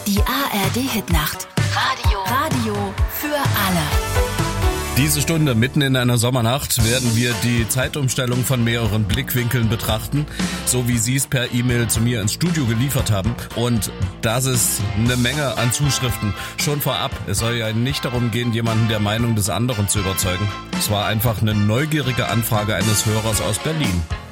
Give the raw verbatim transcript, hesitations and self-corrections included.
Die A R D-Hitnacht. Radio. Radio für alle. Diese Stunde mitten in einer Sommernacht werden wir die Zeitumstellung von mehreren Blickwinkeln betrachten, so wie Sie es per E-Mail zu mir ins Studio geliefert haben. Und das ist eine Menge an Zuschriften. Schon vorab, es soll ja nicht darum gehen, jemanden der Meinung des anderen zu überzeugen. Es war einfach eine neugierige Anfrage eines Hörers aus Berlin.